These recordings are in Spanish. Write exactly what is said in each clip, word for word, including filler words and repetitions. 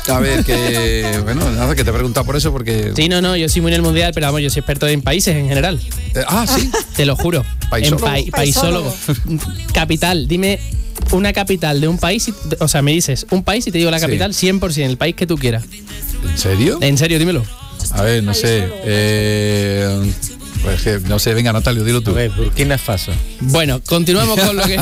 A ver, que... Bueno, nada, que te he preguntado por eso, porque... Sí, no, no, yo soy muy en el mundial, pero vamos, yo soy experto en países en general. Eh, ah, ¿sí? Te lo juro. Paisólogo. En pa- paisólogo. Capital, dime una capital de un país, y, o sea, me dices un país y te digo la capital, sí. cien por ciento, el país que tú quieras. ¿En serio? En serio, dímelo. A ver, no sé. Eh, pues que, no sé, venga, Natalio, dilo tú. A ver, Burkina Faso. Bueno, continuamos con lo que...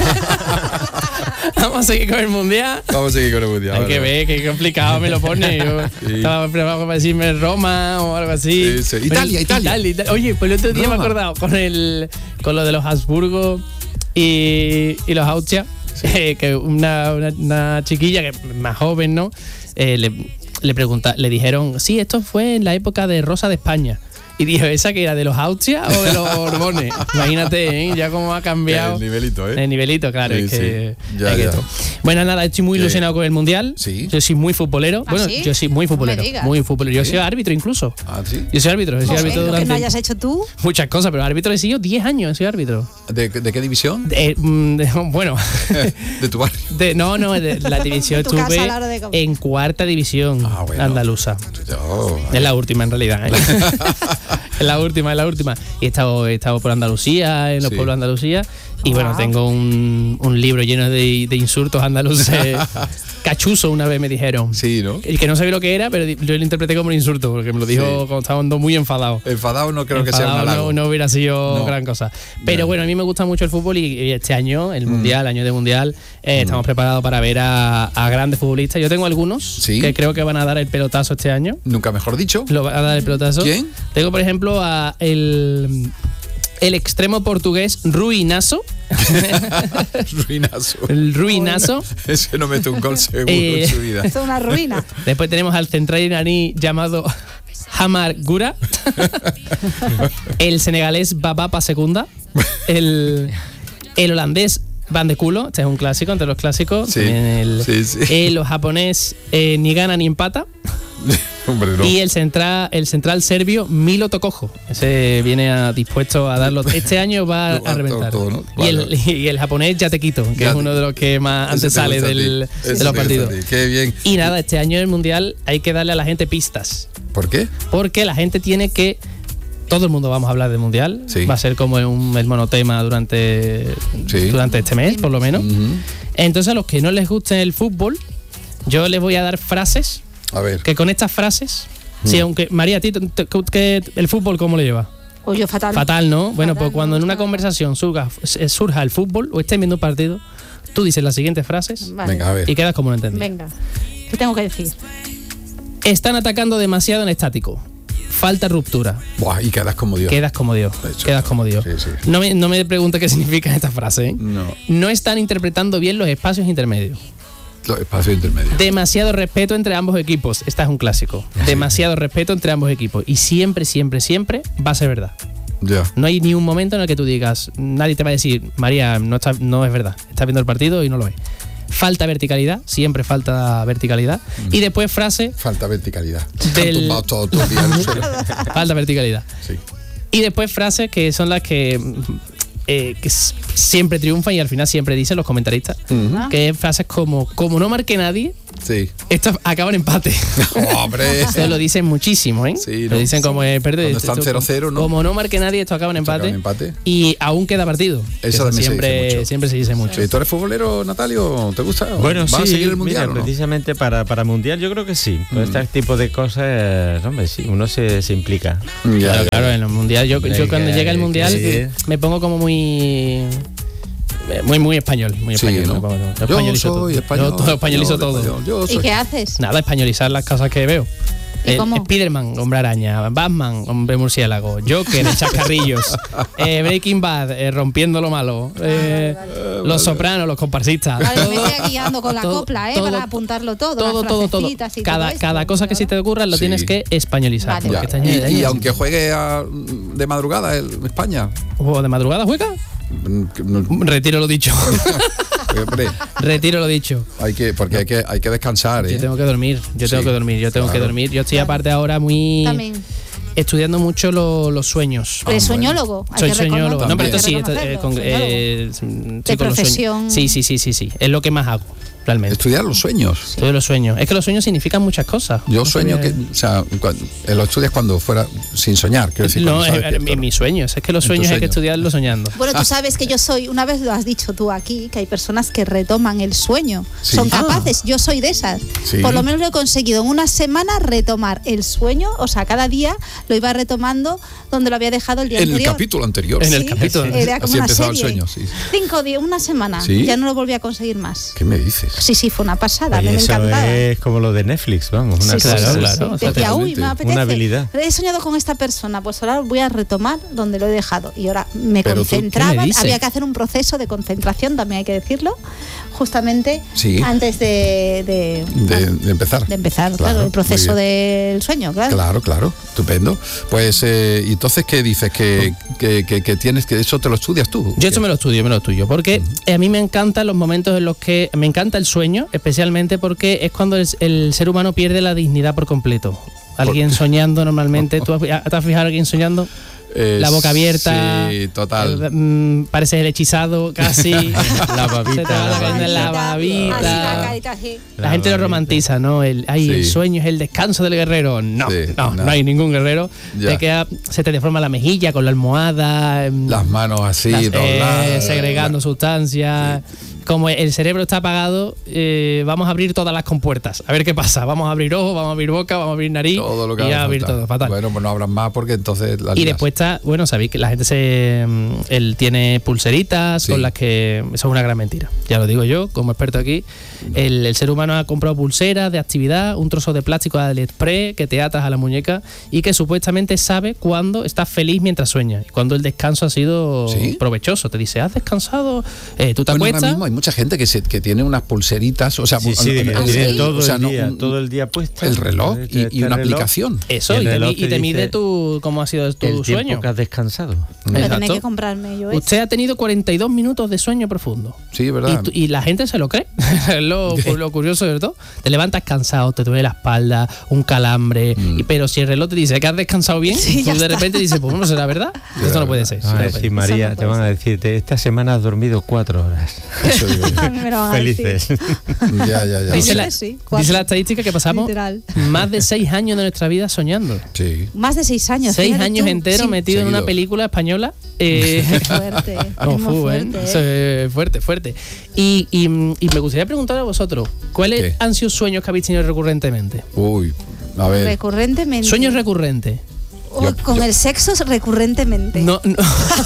Vamos a seguir con el mundial. Vamos a seguir con el mundial. Hay vale. que ver, qué complicado me lo pone. Yo sí. Estaba preparado para decirme Roma o algo así. Sí, sí. Italia, Italia. Italia, Italia. Oye, pues el otro día Roma. me he acordado con el con lo de los Habsburgo y, y los Austria, sí. eh, que una, una, una chiquilla que más joven, ¿no? Eh, le, le pregunta, le dijeron, sí, esto fue en la época de Rosa de España. Y dijo, ¿esa que era de los Austria o de los Borbones? Imagínate, ¿eh? Ya cómo ha cambiado. El nivelito, ¿eh? El nivelito, claro. Sí, es que, sí. Ya, es que ya. esto. Bueno, nada, estoy muy ilusionado con el Mundial. Sí. Yo soy muy futbolero. ¿Ah, bueno, sí? yo soy muy futbolero. No me digas. Muy futbolero. Yo ¿Sí? soy árbitro incluso. Ah, ¿sí? Yo soy árbitro. Yo soy Joder, árbitro lo que durante no hayas hecho tú. muchas cosas, pero árbitro he sido diez años, he sido árbitro. ¿De, de qué división? De, mm, de, bueno. De tu barrio. De, no, no, de la división Tu casa estuve a la hora de comer. en cuarta división Ah, bueno. andaluza. Yo, Es la última en realidad. ¿eh? Es la última, es la última. Y he estado, he estado por Andalucía, en los Sí. pueblos de Andalucía. Y Wow. bueno, tengo un, un libro lleno de, de insultos andaluces. Cachuzo, una vez me dijeron. Sí, ¿no? Y que no sabía lo que era, pero yo lo interpreté como un insulto, porque me lo dijo Sí. cuando estaba muy enfadado. Enfadado no creo que sea un Enfadado halago. no, no hubiera sido No. gran cosa. Pero Ya. bueno, a mí me gusta mucho el fútbol y, y este año, el Mundial, año de Mundial, eh, estamos preparados para ver a, a grandes futbolistas. Yo tengo algunos Sí. que creo que van a dar el pelotazo este año. Nunca mejor dicho. Lo van a dar el pelotazo. ¿Quién? Tengo, por ejemplo, a el, el extremo portugués Ruinazo. Ruinazo. El Ruinazo. Ese no mete un gol seguro Eh, en su vida. Esto es una ruina. Después tenemos al central iraní llamado Hamar Gura. El senegalés Babapa Segunda. El, el holandés Van de Culo. Este es un clásico, entre los clásicos. Sí, También el, sí, sí. el japonés eh, ni gana ni empata. Hombre, no. Y el central, el central serbio Milo Tokojo. Ese viene a, dispuesto a darlo. Este año va Lo- a reventar. todo, ¿no? y, el, Vale. y el japonés Yatequito, que Yate. es uno de los que más Ese antes te sale gusta a ti. del, Ese de te los gusta partidos. a ti. Qué bien. Y nada, este año en el Mundial hay que darle a la gente pistas. ¿Por qué? Porque la gente tiene que... Todo el mundo vamos a hablar del Mundial. Sí. Va a ser como un, el monotema durante, Sí. durante este mes, por lo menos. Ujú. Entonces, a los que no les guste el fútbol, yo les voy a dar frases A ver. que con estas frases... Mm. Sí, aunque... María, ¿a ti te- te- que el fútbol cómo lo lleva? Oye, fatal. Fatal, ¿no? Bueno, Fatal, pues cuando no, en una fatal. conversación surja, surja el fútbol o estén viendo un partido, tú dices las siguientes frases Vale. Venga, a ver. y quedas como no entendí. Venga. ¿Qué tengo que decir? Están atacando demasiado en estático. Falta ruptura. Buah, y quedas como Dios. Quedas como Dios. De hecho. Quedas como Dios. Sí, sí. No me, no me preguntes qué significa esta frase. ¿eh? No. No están interpretando bien los espacios intermedios. Los espacios intermedios. Demasiado respeto entre ambos equipos. Esta es un clásico. Demasiado respeto entre ambos equipos. Y siempre, siempre, siempre va a ser verdad. Ya. No hay ni un momento en el que tú digas, nadie te va a decir, María, no, está, no es verdad. Estás viendo el partido y no lo ves. Falta verticalidad, siempre falta verticalidad. Y después frase, Falta verticalidad. Del- Han tumbado todo, todo el día en el suelo. falta verticalidad. Sí. Y después frases que son las que, eh, que s- siempre triunfan y al final siempre dicen los comentaristas. Ujú. Que es frases como, como no marque nadie, Sí. esto acaba en empate. Hombre. Esto lo dicen muchísimo, ¿eh? Sí, Lo ¿no? dicen como eh, perder. Cuando están esto- cero cero, ¿no? Como no marque nadie, esto acaba en Esto acaba empate. en empate. Y aún queda partido. Eso también se siempre, dice mucho. siempre se dice mucho. Sí, ¿tú eres futbolero, Natalio? ¿Te gusta? Bueno, ¿Vas sí, a seguir el mundial mira, o no? precisamente para, para mundial yo creo que sí. Con Mm. este tipo de cosas, hombre, sí, uno se, se implica. Ya, Claro, ya. claro, en el mundial. Yo, yo Venga, cuando llega el que mundial sí. me pongo como muy. Muy, muy español. Muy Sí, español. ¿no? me pongo, yo Yo españolizo soy todo. español. Yo todo españolizo yo todo. español, yo ¿Y soy- qué haces? Nada, españolizar las cosas que veo. ¿Y Eh, cómo? Spiderman, hombre araña. Batman, hombre murciélago. Joker, el chascarrillos. eh, Breaking Bad, eh, rompiendo lo malo. Eh, los sopranos, los comparsistas. Vale, me estoy guiando con la todo- copla, ¿eh? todo- para apuntarlo todo. Todo, las todo, todo. frasecitas y Cada, todo esto, cada cosa que se te ocurra lo Sí. tienes que españolizar. Vale. Ya. porque está- Y, y aunque juegue a- de madrugada en España. ¿O de madrugada juega? mm, que no- Retiro lo dicho. hombre, Retiro lo dicho. hay que, porque hay que, hay que descansar, ¿eh? Yo tengo que dormir, yo tengo Sí, que dormir, yo tengo que claro. dormir. Yo estoy Claro. aparte ahora muy También. estudiando mucho lo- los sueños. Pero es bueno. soñólogo. Hay Soy que soñólogo. reconocer- No, pero hay esto que sí, esto, eh, reconocerlo, con, soñólogo. eh, sí, De con los sueños. profesión. Sí, sí, sí, sí, sí. Es lo que más hago. realmente. Estudiar los sueños. Estudio los sueños. Es que los sueños significan muchas cosas. Yo No sueño sé- que, o sea, cuando, lo estudias cuando fuera sin soñar, quiero decir. No, cuando estás es, despierto, en ¿no? mis sueños. Es que los En tus sueños hay que sueños. estudiarlos soñando. Bueno, tú sabes que yo soy, una vez lo has dicho tú aquí, que hay personas que retoman el sueño. Sí. Son Ah. capaces, yo soy de esas. Sí. Por lo menos lo he conseguido en una semana retomar el sueño, o sea, cada día lo iba retomando donde lo había dejado el día En el anterior. capítulo anterior. En el Sí, capítulo. Era como Así una empezaba el serie. sueño, sí. Cinco días, una semana. ¿Sí? Ya no lo volví a conseguir más. ¿Qué me dices? Sí, sí, fue una pasada, a Oye, mí me eso encantaba. es como lo de Netflix, vamos. Una Sí, sí, cosa claro, sí, claro, sí. o sea, Decía, uy, totalmente. me apetece. Una habilidad. He soñado con esta persona, pues ahora voy a retomar donde lo he dejado. Y ahora me Pero tú, ¿qué me concentraba, dices? había que hacer un proceso de concentración, también hay que decirlo, justamente Sí. antes de, de, De, de empezar. de empezar, claro, Claro, el muy proceso bien. del sueño, claro. Claro, claro, estupendo. Pues, eh, ¿y entonces qué dices? ¿Que, que, que, que tienes que eso te lo estudias tú? Yo esto me lo estudio, me lo estudio, porque a mí me encantan los momentos en los que me encanta el sueño, especialmente porque es cuando el, el ser humano pierde la dignidad por completo. Alguien soñando normalmente, ¿tú has, ¿te has fijado a alguien soñando? Eh, La boca abierta, Sí, total. el- mm, pareces el hechizado casi, La babita, se te va la la cabeza en la babita. Así, la babita. carita así. La gente lo romantiza, ¿no? El, ay, el Sí. sueño es el descanso del guerrero. No, Sí, no, no. no hay ningún guerrero. Ya. Te queda, se te deforma la mejilla con la almohada, em, Las manos así, las- dobladas. eh, segregando sustancias. Como el cerebro está apagado, eh, vamos a abrir todas las compuertas. A ver qué pasa. Vamos a abrir ojos, vamos a abrir boca, vamos a abrir nariz. Todo lo que y haga a abrir falta. todo. Fatal. Bueno, pues no hablan más porque entonces la Y lías. después está, bueno, sabéis que la gente se. mm, Él tiene pulseritas Sí. con las que. Eso es una gran mentira. Ya lo digo yo, como experto aquí. El, el ser humano ha comprado pulseras de actividad, un trozo de plástico de AliExpress que te atas a la muñeca y que supuestamente sabe cuándo estás feliz mientras sueñas y cuando el descanso ha sido ¿Sí? provechoso. Te dice, ¿has descansado? Eh, ¿Tú te Bueno, ahora acuestas? mismo hay mucha gente que, se, que tiene unas pulseritas, o sea, Sí, sí, no- que no- tiene el- todo o sea, el no, día, un- todo el día puesto. el reloj y, Este y una reloj. aplicación. Eso, Y y, el te, reloj mi- y te te mide dice tu, cómo ha sido tu El sueño. tiempo que has descansado. Voy a tener Exacto. que comprarme yo eso. Usted ha tenido cuarenta y dos minutos de sueño profundo. Sí, ¿verdad? Y, tú- y la gente se lo cree. Es lo, lo curioso de todo. Te levantas cansado, te duele la espalda, un calambre. Mm. y- pero si el reloj te dice que has descansado bien, Sí, tú ya de está. repente dices, pues no será verdad. Esto no puede ser. Te van a Sí, no puede decir, ser. María, no te puede van a decirte, esta semana has dormido cuatro horas. Eso digo yo. A mí me lo van a decir. Felices. Ya, ya, ya. Dice Yo la, que sí, cuatro. dice la estadística que pasamos Literal. más de seis años de nuestra vida soñando. Sí. Más de seis años. Seis fíjate años tú. enteros Sí. metido en una Seguido. película española. Eh, Fuerte. No, es muy fu, ¿eh? fuerte, ¿eh? Eso es fuerte, fuerte. Y, y, y me gustaría preguntar a vosotros, ¿cuáles ¿Qué? han sido sueños que habéis tenido recurrentemente? Uy, a ver. Recurrentemente. Sueños recurrentes. O Yo- con yo- el sexo recurrentemente. No, no.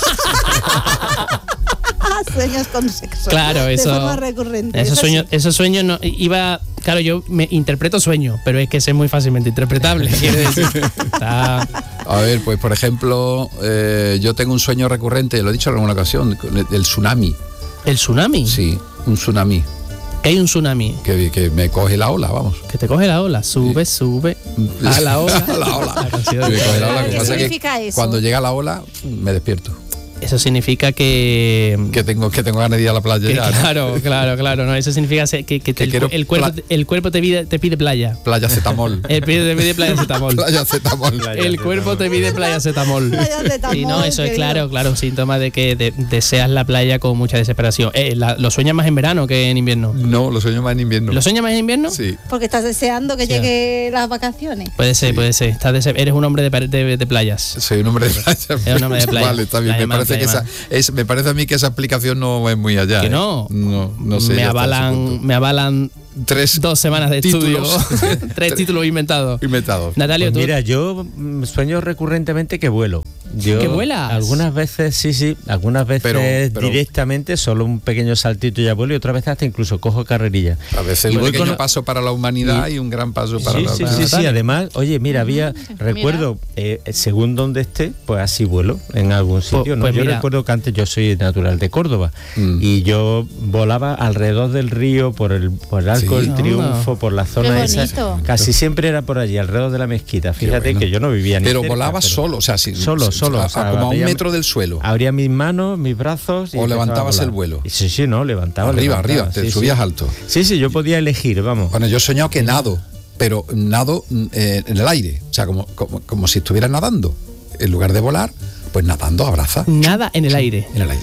Ah, sueños con sexo. Claro, De eso. forma recurrente. Esos eso sueños, sí. esos sueños no iba. Claro, yo me interpreto sueños, pero es que ese es muy fácilmente interpretable. Quiero decir. Está- A ver, pues por ejemplo, eh, yo tengo un sueño recurrente, lo he dicho en alguna ocasión, con el, el tsunami. el tsunami. Sí, un tsunami. Que hay un tsunami. Que, que me coge la ola, vamos. Que te coge la ola. Sube, sube. A la ola. A la ola. La canción. Y me coge la ola. Lo que ¿Qué pasa es que significa eso? cuando llega la ola, me despierto. Eso significa que. Que tengo, que tengo ganas de ir a la playa que ya, ¿no? claro, claro, claro. No, eso significa se- que, que te- Que el, quiero el cuerpo, pla- el cuerpo te pide, te pide playa. Playa Cetamol. El cuerpo te pide playa cetamol. Playa Cetamol. Playa. El cuerpo te pide playa cetamol. Playa cetamol, Y no, eso es querido. claro, claro, un síntoma de que de- deseas la playa con mucha desesperación. Eh, la- ¿Lo sueñas más en verano que en invierno? No, lo sueño más en invierno. ¿Lo sueñas más en invierno? Sí. Porque estás deseando que Sí. lleguen las vacaciones. Puede ser, Sí. puede ser. Estás dese- eres un hombre de, pa- de- de playas. Soy un hombre de playa. un hombre de playa. Vale, está bien. Playa Me man, parece, que playa esa, es, me parece a mí que esa explicación no es muy allá. Que ¿eh? no. No, no sé. me ya está, ese avalan, punto. me avalan Tres dos semanas de títulos. estudio. Tres títulos inventados. inventados. Natalia, Pues tú. mira, yo mm, sueño recurrentemente que vuelo. Yo ¿Que vuelas? Algunas veces, sí, sí, algunas veces Pero- pero- directamente, solo un pequeño saltito y ya vuelo, y otras veces hasta incluso cojo carrerilla. A veces Y un voy pequeño con- paso para la humanidad y, un gran paso para Sí, la sí, para sí, la- sí, además, oye, mira, había, recuerdo, eh, según donde esté, pues así vuelo en algún sitio, ¿no? pues Yo mira. recuerdo que antes yo soy natural de Córdoba Mm. y yo volaba alrededor del río, por el, por el Arco Sí. del Triunfo, por la zona Qué esa, bonito. casi siempre era por allí, alrededor de la mezquita. Fíjate bueno. que yo no vivía ni Pero cerca, volabas pero solo, o sea, si, Solo, si- solo, a- o sea, como a un había- metro del suelo. Abría mis manos, mis brazos y ¿O empezaba a levantabas volar. el vuelo? Y sí, sí, no, levantaba. Arriba, levantaba, arriba, te sí, subías sí. alto. Sí, sí, yo podía elegir, vamos. Bueno, yo he soñado que nado, pero nado mm, eh, en el aire, o sea, como, como, como si estuvieras nadando. En lugar de volar, pues nadando abraza Nada en el aire. en el aire.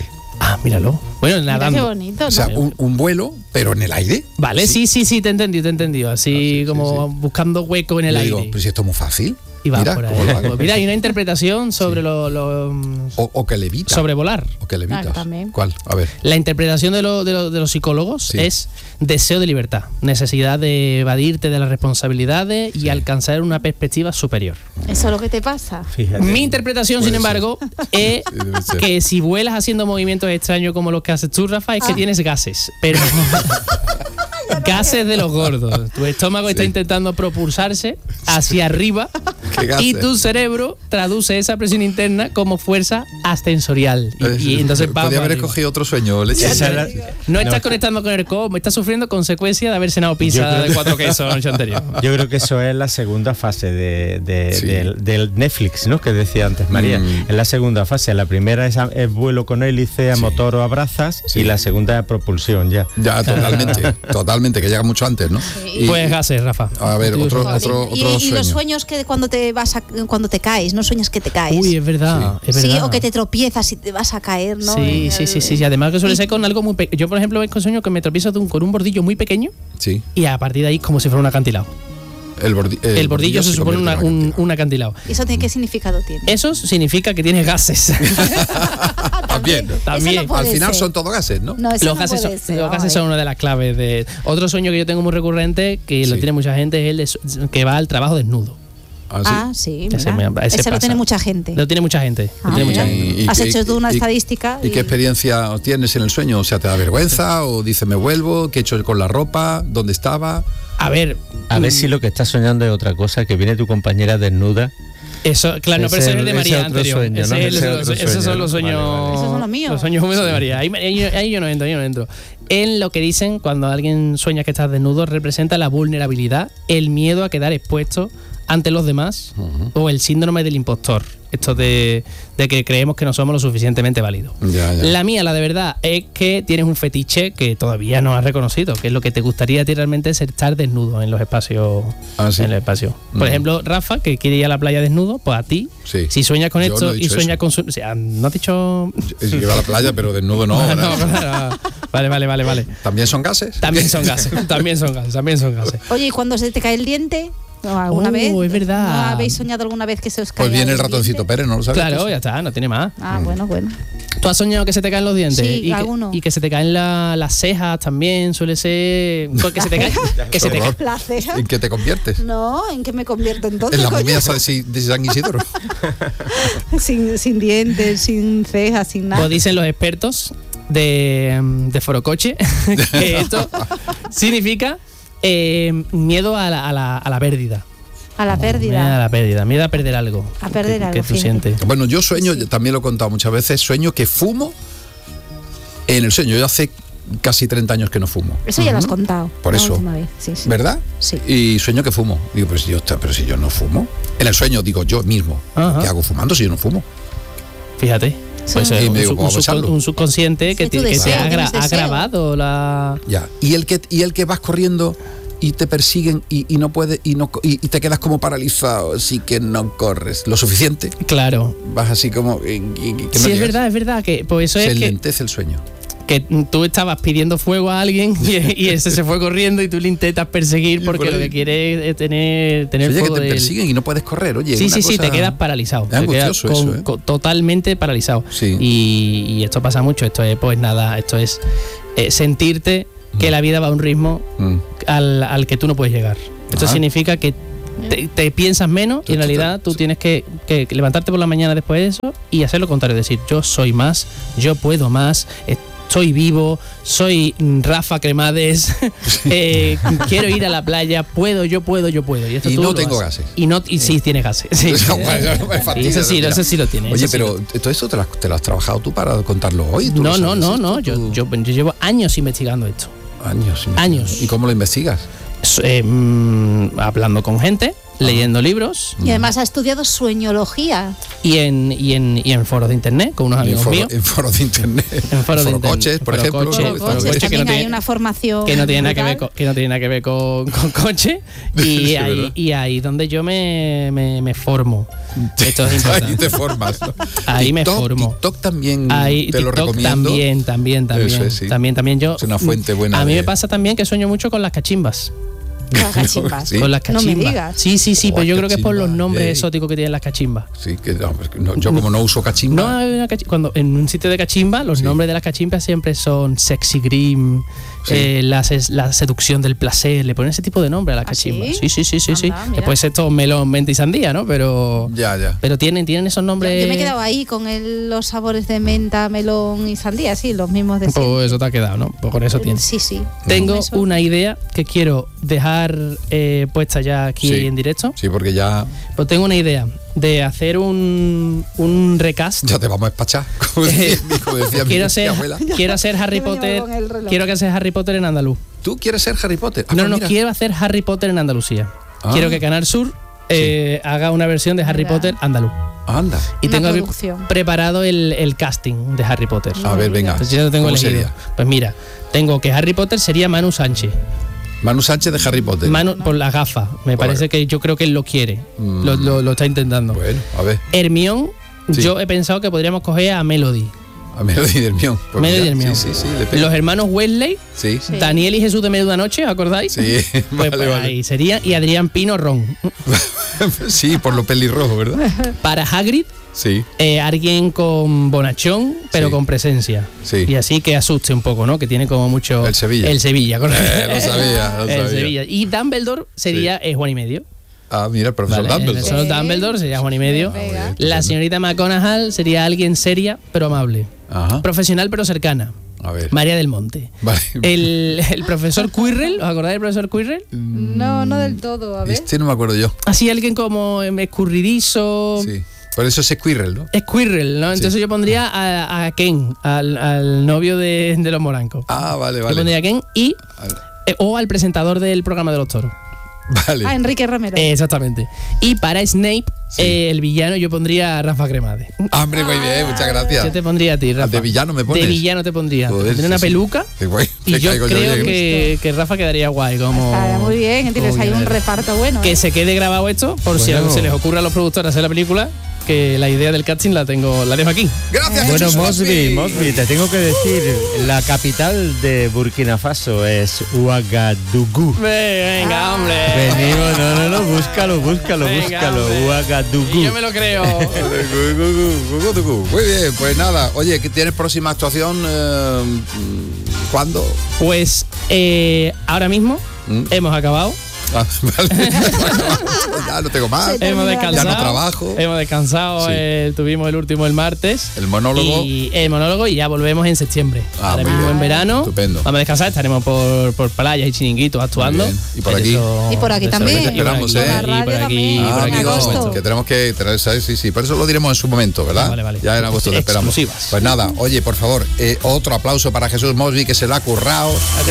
Ah, míralo. Bueno, Mira nadando. qué bonito, ¿no? O sea, un, un vuelo, pero en el aire. Vale, sí, sí, sí, te he entendido, te he entendido. Así Ah, sí, sí, como sí. buscando hueco en el Le aire. digo, pero si esto es muy fácil. Y va Mira por ahí. cómo lo hago. Pues mira, hay una interpretación sobre lo, lo- O, o que levita. sobre volar. O que levitas. Claro, también. ¿Cuál? A ver. La interpretación de, lo- de, lo- de los psicólogos Sí. es deseo de libertad, necesidad de evadirte de las responsabilidades y alcanzar una perspectiva superior. Eso es lo que te pasa. Fíjate. Mi interpretación, Puede sin ser. embargo, es Sí, debe ser. que si vuelas haciendo movimientos extraños como los que haces tú, Rafa, es que Ah. tienes gases. Pero gases de los gordos. Tu estómago está Sí. intentando propulsarse hacia arriba ¿Qué gases? y tu cerebro traduce esa presión interna como fuerza ascensorial. Y, y entonces va Podría para haber arriba. escogido otro sueño, leche. Esa es la- No estás No. conectando con el codo, estás sufriendo consecuencias de haber cenado pizza Yo creo- de cuatro quesos la noche anterior. Yo creo que eso es la segunda fase de, de- Sí. del, del Netflix, ¿no? Que decía antes María. Mm. Es la segunda fase. La primera es, a- es vuelo con hélice, a Sí. motor o a brazas. Sí. Y la segunda es propulsión ya. Ya, totalmente. Totalmente, que llega mucho antes, ¿no? Y- Pues gases, Rafa. A ver, otro, Joder. otro, y, otro y los sueño. sueños que cuando te vas a- cuando te caes, no sueñas que te caes. Uy, es verdad, es sí, verdad. o que te tropiezas y te vas a caer, ¿no? Sí, En sí, el- sí, sí, y además que suele ser con algo muy pequeño. Yo, por ejemplo, vengo sueño que me tropiezo de un- con un bordillo muy pequeño Sí. y a partir de ahí como si fuera un acantilado. El, bordi- El, bordillo se supone una- convierte en un, acantilado. un acantilado. ¿Y eso tiene qué significado tiene? Eso significa que tienes gases. También. También. Eso no puede Al final ser. son todo gases, ¿no? No, eso Los no gases, puede son, ser, los gases vamos a son ver. una de las claves de. Otro sueño que yo tengo muy recurrente, que lo Sí. tiene mucha gente, es el de su- que va al trabajo desnudo. Ah, sí. Ah, sí, Ese mira. me- ese Ese lo pasa. tiene mucha gente. Lo tiene mucha gente. Lo Ah, tiene mucha mira. gente. Y- y- Has y- hecho tú una y- estadística. ¿Y qué experiencia tienes en el sueño? O sea, ¿te da vergüenza? ¿O dices me vuelvo? ¿Qué he hecho con la ropa? ¿Dónde estaba? A ver. A ver mm, si lo que estás soñando es otra cosa, que viene tu compañera desnuda. Eso, claro, no, pero ese Ese es el de ese María otro anterior. sueño, Ese ¿no? es el- Ese otro esos sueño, son los ¿no? sueños. Vale, vale. Esos son los míos. Los sueños húmedos de María. Ahí, ahí- ahí yo no entro, ahí yo no entro. En lo que dicen cuando alguien sueña que estás desnudo, representa la vulnerabilidad, el miedo a quedar expuesto ante los demás o el síndrome del impostor. Esto de, de que creemos que no somos lo suficientemente válidos. Ya, ya. La mía, la de verdad, es que tienes un fetiche que todavía no has reconocido, que es lo que te gustaría a ti realmente es estar desnudo en los espacios. Ah, ¿sí? En el espacio. Por Mm. ejemplo, Rafa, que quiere ir a la playa desnudo, pues a ti, Sí. si sueñas con Yo esto no he y dicho sueñas eso. con su. O sea, no has dicho. Yo iba a la playa, pero desnudo no. Ah, ¿verdad? no, claro. Vale, vale, vale, vale. ¿También son gases? También son gases, también son gases, también son gases. Oye, ¿y cuando se te cae el diente? ¿O ¿Alguna Oh, vez? es verdad. ¿No habéis soñado alguna vez que se os cae Pues viene el diente? ratoncito Pérez, ¿no lo sabes? Claro, ya está, no tiene más. Ah, bueno, bueno. ¿Tú has soñado que se te caen los dientes? Sí, y, que, alguno. y que se te caen la- las cejas también, suele ser. Que se te caen. Que se te Horror. caen. ¿La ceja? ¿En qué te conviertes? No, ¿en qué me convierto entonces? En la coño? momia de de San Isidro. sin, sin dientes, sin cejas, sin nada. Pues dicen los expertos de, de Forocoche que esto significa eh, miedo a la, a la, a la pérdida. A la Miedo a pérdida. la pérdida, miedo a perder algo. A perder que, algo, que tú fíjate. sientes. Bueno, yo sueño, yo también lo he contado muchas veces, sueño que fumo en el sueño. Yo hace casi treinta años que no fumo. Eso ya lo has contado. Por la eso. última vez. Sí, sí. ¿Verdad? Sí. Y sueño que fumo. Digo, pero si yo, pero si yo no fumo. En el sueño digo yo mismo. Ajá. ¿Qué hago fumando si yo no fumo? Fíjate. Pues Sí. es Y un, me digo, sub- un vamos a subcon- echarlo. un subconsciente que, Sí, te, tu que te deseo, ha, gra- tienes ha deseo. grabado la. Ya. Y el que, y el que vas corriendo y te persiguen y, y no puedes y no y, y te quedas como paralizado, así que no corres lo suficiente. Claro. Vas así como y- y- que no Sí, es llegas. verdad, es verdad que pues eso Se es que, enlentece el sueño. que tú estabas pidiendo fuego a alguien y, y ese se fue corriendo y tú le intentas perseguir Y porque por lo ahí. que quieres es tener, tener Oye, que fuego te del- persiguen y no puedes correr, oye. Sí, una sí, sí, cosa- te quedas paralizado. Es te quedas angustioso eso, ¿eh? con- totalmente paralizado. Sí. Y, y esto pasa mucho. Esto es, pues nada, esto es eh, sentirte que la vida va a un ritmo Mm. al, al que tú no puedes llegar. Esto Ah. significa que te, te piensas menos y en Tú- tú- realidad tú tú- tienes que, que levantarte por la mañana después de eso y hacer lo contrario. Decir, yo soy más, yo puedo más, estoy vivo, soy mm, Rafa Cremades, eh, quiero ir a la playa, puedo, yo puedo, yo puedo. Y, esto Y tú no lo tengo haces. gases. Y, no, y sí, tienes gases. Sí. Bueno, me fastidia, Y eso sí, mira. eso sí lo tiene. Oye, eso sí pero lo- todo esto te lo, has, te lo has trabajado tú para contarlo hoy. ¿Tú No, lo no, sabes no, esto? no. Yo, Tú- yo, yo llevo años investigando esto. Años. Años. ¿Y cómo lo investigas? S- eh, mm, hablando con gente leyendo libros. Y además ha estudiado sueñología. Y en, y en, y en foros de internet con unos amigos en foro, míos. En foros de internet. En foros de foro internet. coches, por Foro ejemplo. coche, ¿no? foro Coches, coche, que también no tiene- hay una formación que no tiene nada que ver brutal. con, que no tiene nada que ver con, con coche y Sí, ahí ¿verdad? y ahí donde yo me, me, me formo. Esto es importante. Ahí te formas, ¿no? Ahí me TikTok, formo. TikTok también Ahí, te lo TikTok recomiendo. también, también, también, Eso es, sí. también, también yo. Es una fuente buena A mí de- me pasa también que sueño mucho con las cachimbas. Las cachimbas. Sí. Con las No me cachimbas. digas. Sí, sí, sí, Oh, pero yo creo que es por los cachimba, nombres ey. exóticos que tienen las cachimbas. Sí, que no, pues que no, yo como no uso cachimba. No, hay una cachi- cuando en un sitio de cachimba, los Sí. nombres de las cachimbas siempre son sexy grim, Sí. eh, la, ses- la seducción del placer, le ponen ese tipo de nombre a las ¿Ah, cachimbas. sí? Sí, sí, sí, sí, sí. Anda, mira. Después esto melón, menta y sandía, ¿no? Pero Ya, ya. pero tienen tienen esos Yo, nombres. yo me he quedado ahí con el- los sabores de menta, melón y sandía, sí, los mismos de siempre. Pues eso te ha quedado, ¿no? Pues con eso tienes. Sí, sí. Tengo Con eso. una idea que quiero dejar eh, puesta ya aquí Sí. en directo. Sí, porque ya, Pues tengo una idea de hacer un, un recast. ya te vamos a despachar. Como decía, mi- como decía mi, quiero mi hacer, abuela. quiero hacer Harry Yo me Potter. llevo con el reloj. Quiero que sea Harry Potter en andaluz. ¿Tú quieres ser Harry Potter? Ah, no, pues no, mira. quiero hacer Harry Potter en Andalucía. Ah. Quiero que Canal Sur eh, haga una versión de Harry Mira. Potter andaluz. Anda. Y Una tengo pre- producción. preparado el, el casting de Harry Potter. A ver, venga. Pues ya lo tengo ¿Cómo elegido. sería? Pues mira, tengo que Harry Potter sería Manu Sánchez. Manu Sánchez de Harry Potter. Manu por las gafas. Me Bueno. parece que yo creo que él lo quiere. Mm. Lo, lo- lo está intentando. Bueno, a ver. Hermión, Sí. yo he pensado que podríamos coger a Melody. A Melody del Mion. Pues Melody mira, Hermión. Sí, sí, sí. le pego. Los hermanos Wesley, Sí. Sí. Daniel y Jesús de Menuda Noche, ¿acordáis? Sí, Pues, vale, pues vale. ahí sería. Y Adrián Pino Ron. Sí, por lo pelirrojo, ¿verdad? Para Hagrid, Sí. eh, alguien con bonachón, pero Sí. con presencia. Sí. Y así que asuste un poco, ¿no? Que tiene como mucho. El Sevilla. El Sevilla, correcto. Eh, lo sabía, lo El sabía. Sevilla. Y Dumbledore sería eh, Juan y medio. Ah, mira, el profesor Vale, Dumbledore. El profesor Sí. Dumbledore sería Juan y medio. Venga. La señorita McGonagall sería alguien seria, pero amable. Ajá. Profesional, pero cercana. A ver. María del Monte. Vale. El, el profesor Quirrell, ¿os acordáis del profesor Quirrell? No, no del todo, a ver. Este no me acuerdo yo. Así alguien como em, escurridizo. Sí. Por eso es Squirrel, ¿no? Squirrel, ¿no? Entonces Sí. yo pondría a, a Ken, al, al novio de, de los morancos. Ah, vale, Yo vale. pondría a Ken y. Vale. eh, o al presentador del programa de los toros. Vale. Ah, Enrique Romero. Eh, exactamente. Y para Snape, Sí. eh, el villano, yo pondría a Rafa Cremade. Ah, hombre, muy bien, muchas gracias. Yo te pondría a ti, Rafa. de villano me pones? De villano te pondría. Joder, Tendría una sí, sí. peluca. Qué guay. Y Te yo caigo creo bien. que, que Rafa quedaría guay. Como, Está muy bien, tienes como ahí un villano. reparto bueno. Que ¿eh? se quede grabado esto, por si Bueno. se les ocurre a los productores hacer la película, que la idea del casting la tengo, la dejo aquí. Gracias, Bueno, Jesús Mosby, Mosby, te tengo que decir, la capital de Burkina Faso es Ouagadougou. Venga, hombre. Venimos, no, no, no, búscalo, búscalo, Venga, búscalo, hombre. Ouagadougou. Y yo me lo creo. Muy bien, pues nada. Oye, ¿qué tienes próxima actuación? Eh, ¿Cuándo? Pues eh, ahora mismo ¿Mm? hemos acabado. Ah, vale. Ya no tengo más. Sí. Hemos descansado. Ya no trabajo. Hemos descansado. Sí. eh, tuvimos el último el martes. El monólogo. Y el monólogo y ya volvemos en septiembre. Ah, Ahora muy mismo bien. en verano. Estupendo. Vamos a descansar. Estaremos por, por playas y chiringuitos actuando. bien. Y por De aquí. eso- Y por aquí de eso- también. y por aquí, Esperamos, y por ¿eh? aquí, y por La radio aquí, y Ah, por en aquí, amigos, por agosto. supuesto. que tenemos que tener, ¿sabes? Sí, sí, por eso lo diremos en su momento, ¿verdad? Vale, vale. Ya en agosto te esperamos. Exclusivas. Pues nada, oye, por favor, eh, otro aplauso para Jesús Mosby, que se lo ha currado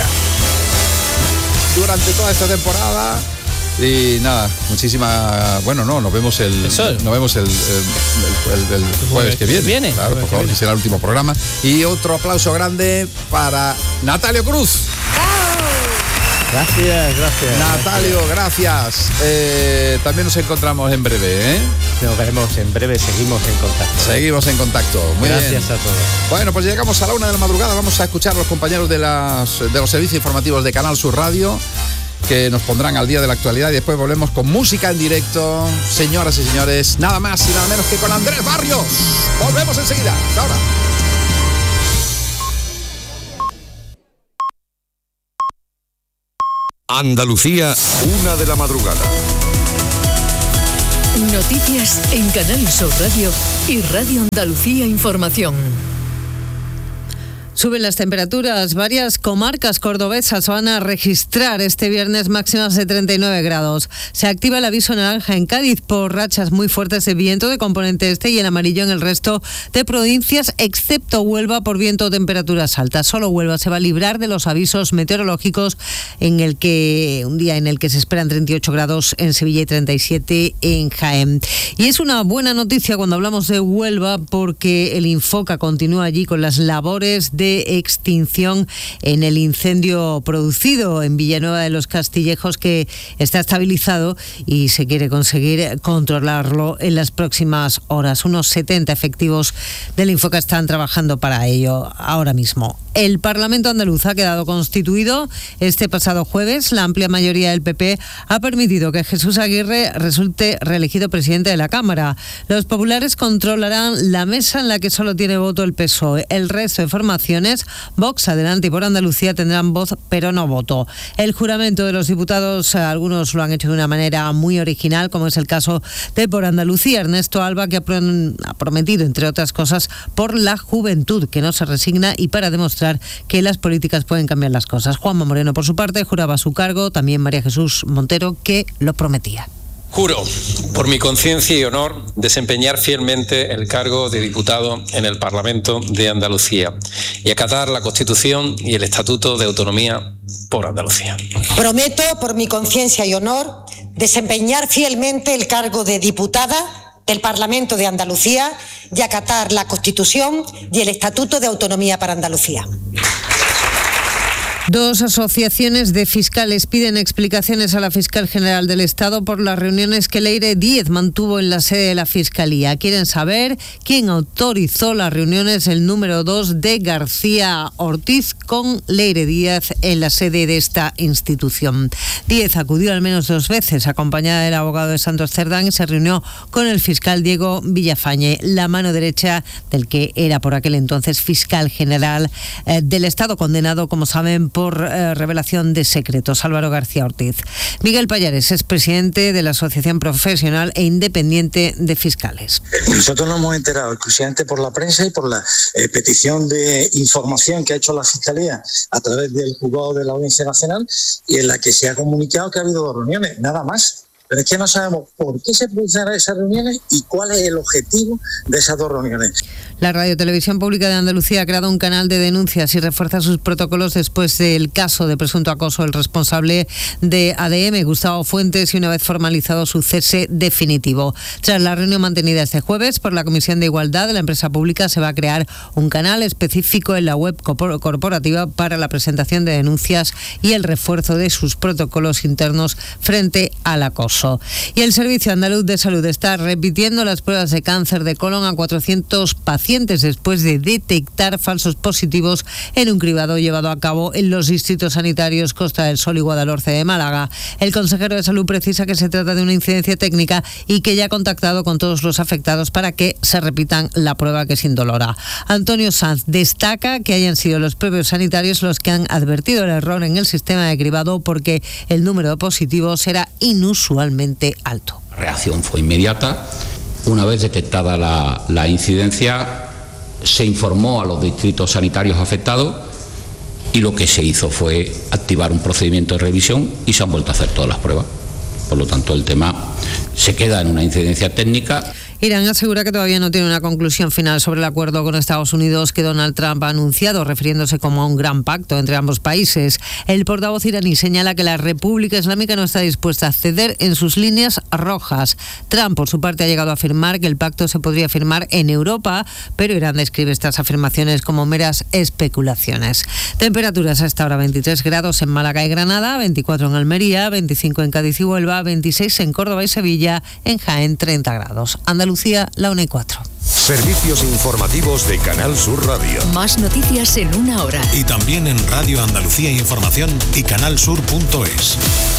durante toda esta temporada. Y nada, muchísimas. Bueno, no, nos vemos el. Eso. Nos vemos el, el, el- el- el jueves que viene. viene, Claro, jueves por que favor, viene. que será el último programa. Y otro aplauso grande para Natalio Cruz. Gracias, gracias. Natalio, gracias. Eh, también nos encontramos en breve, ¿eh? Nos veremos en breve, seguimos en contacto. Seguimos en contacto. Muy Gracias bien. a todos. Bueno, pues llegamos a la una de la madrugada. Vamos a escuchar a los compañeros de, las, de los servicios informativos de Canal Sur Radio, que nos pondrán al día de la actualidad, y después volvemos con música en directo. Señoras y señores, nada más y nada menos que con Andrés Barrios. Volvemos enseguida. Hasta ahora. Andalucía, una de la madrugada. Noticias en Canal Sur Radio y Radio Andalucía Información. Suben las temperaturas. Varias comarcas cordobesas van a registrar este viernes máximas de treinta y nueve grados. Se activa el aviso naranja en Cádiz por rachas muy fuertes de viento de componente este y el amarillo en el resto de provincias, excepto Huelva por viento o temperaturas altas. Solo Huelva se va a librar de los avisos meteorológicos en el que un día en el que se esperan treinta y ocho grados en Sevilla y treinta y siete en Jaén. Y es una buena noticia cuando hablamos de Huelva porque el Infoca continúa allí con las labores de de extinción en el incendio producido en Villanueva de los Castillejos, que está estabilizado y se quiere conseguir controlarlo en las próximas horas. Unos setenta efectivos del Infoca están trabajando para ello ahora mismo. El Parlamento andaluz ha quedado constituido este pasado jueves. La amplia mayoría del P P ha permitido que Jesús Aguirre resulte reelegido presidente de la Cámara. Los populares controlarán la mesa en la que solo tiene voto el P S O E. El resto de formaciones, Vox, Adelante y Por Andalucía, tendrán voz pero no voto. El juramento de los diputados, algunos lo han hecho de una manera muy original, como es el caso de Por Andalucía, Ernesto Alba, que ha prometido, entre otras cosas, por la juventud, que no se resigna y para demostrar que las políticas pueden cambiar las cosas. Juanma Moreno, por su parte, juraba su cargo, también María Jesús Montero, que lo prometía. Juro, por mi conciencia y honor, desempeñar fielmente el cargo de diputado en el Parlamento de Andalucía y acatar la Constitución y el Estatuto de Autonomía por Andalucía. Prometo, por mi conciencia y honor, desempeñar fielmente el cargo de diputada del Parlamento de Andalucía y acatar la Constitución y el Estatuto de Autonomía para Andalucía. Dos asociaciones de fiscales piden explicaciones a la fiscal general del Estado por las reuniones que Leire Díez mantuvo en la sede de la Fiscalía. Quieren saber quién autorizó las reuniones el número dos de García Ortiz con Leire Díez en la sede de esta institución. Díez acudió al menos dos veces acompañada del abogado de Santos Cerdán y se reunió con el fiscal Diego Villafañe, la mano derecha del que era por aquel entonces fiscal general eh, del Estado, condenado, como saben, por eh, revelación de secretos. Álvaro García Ortiz. Miguel Pallares es presidente de la Asociación Profesional e Independiente de Fiscales. Nosotros nos hemos enterado exclusivamente por la prensa y por la eh, petición de información que ha hecho la Fiscalía a través del juzgado de la Audiencia Nacional y en la que se ha comunicado que ha habido dos reuniones, nada más. Pero es que no sabemos por qué se producen esas reuniones y cuál es el objetivo de esas dos reuniones. La Radio Televisión Pública de Andalucía ha creado un canal de denuncias y refuerza sus protocolos después del caso de presunto acoso del responsable de A D M, Gustavo Fuentes, y una vez formalizado su cese definitivo. Tras la reunión mantenida este jueves por la Comisión de Igualdad de la empresa pública, se va a crear un canal específico en la web corporativa para la presentación de denuncias y el refuerzo de sus protocolos internos frente al acoso. Y el Servicio Andaluz de Salud está repitiendo las pruebas de cáncer de colon a cuatrocientos pacientes después de detectar falsos positivos en un cribado llevado a cabo en los distritos sanitarios Costa del Sol y Guadalhorce de Málaga. El consejero de Salud precisa que se trata de una incidencia técnica y que ya ha contactado con todos los afectados para que se repitan la prueba, que es indolora. Antonio Sanz destaca que hayan sido los propios sanitarios los que han advertido el error en el sistema de cribado porque el número de positivos era inusual alto. La reacción fue inmediata. Una vez detectada la, la incidencia, se informó a los distritos sanitarios afectados y lo que se hizo fue activar un procedimiento de revisión y se han vuelto a hacer todas las pruebas. Por lo tanto, el tema se queda en una incidencia técnica. Irán asegura que todavía no tiene una conclusión final sobre el acuerdo con Estados Unidos que Donald Trump ha anunciado, refiriéndose como a un gran pacto entre ambos países. El portavoz iraní señala que la República Islámica no está dispuesta a ceder en sus líneas rojas. Trump, por su parte, ha llegado a afirmar que el pacto se podría firmar en Europa, pero Irán describe estas afirmaciones como meras especulaciones. Temperaturas hasta ahora: veintitrés grados en Málaga y Granada, veinticuatro en Almería, veinticinco en Cádiz y Huelva, veintiséis en Córdoba y Sevilla, en Jaén treinta grados. Andalucía, la una y cuatro. Servicios informativos de Canal Sur Radio. Más noticias en una hora. Y también en Radio Andalucía Información y canalsur punto es.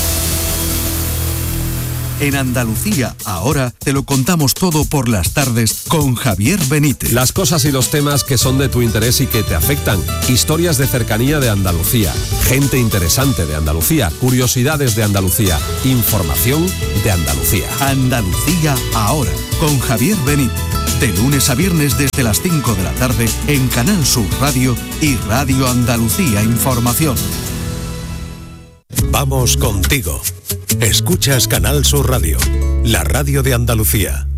En Andalucía, ahora, te lo contamos todo por las tardes con Javier Benítez. Las cosas y los temas que son de tu interés y que te afectan. Historias de cercanía de Andalucía. Gente interesante de Andalucía. Curiosidades de Andalucía. Información de Andalucía. Andalucía, ahora, con Javier Benítez. De lunes a viernes desde las cinco de la tarde en Canal Sur Radio y Radio Andalucía Información. Vamos contigo. Escuchas Canal Sur Radio, la radio de Andalucía.